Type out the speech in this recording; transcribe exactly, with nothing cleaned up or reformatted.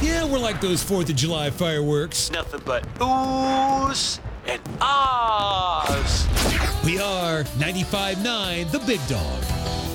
Yeah, we're like those fourth of July fireworks. Nothing but oohs and ahs. We are ninety-five point nine The Big Dog.